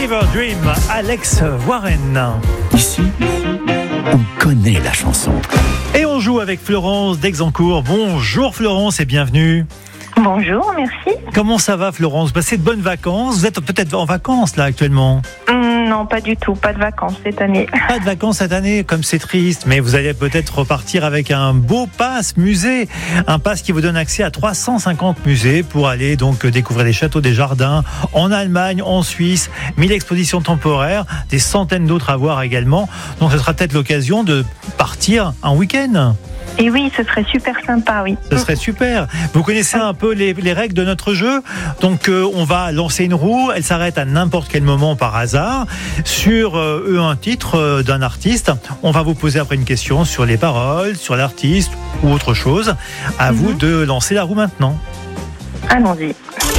Fever Dream, Alex Warren. Ici, on connaît la chanson. Et on joue avec Florence d'Exancourt. Bonjour Florence et bienvenue. Bonjour, merci. Comment ça va Florence? Vous passez de bonnes vacances? Vous êtes peut-être en vacances là actuellement? Non, pas du tout, pas de vacances cette année. Pas de vacances cette année, comme c'est triste, mais vous allez peut-être repartir avec un beau pass musée. Un pass qui vous donne accès à 350 musées pour aller donc découvrir des châteaux, des jardins en Allemagne, en Suisse, 1000 expositions temporaires, des centaines d'autres à voir également. Donc ce sera peut-être l'occasion de partir un week-end. Et oui, ce serait super sympa, oui. Ce serait super. Vous connaissez un peu les règles de notre jeu. Donc on va lancer une roue, elle s'arrête à n'importe quel moment par hasard sur un titre d'un artiste. On va vous poser après une question sur les paroles, sur l'artiste ou autre chose. À vous de lancer la roue maintenant. Allons-y.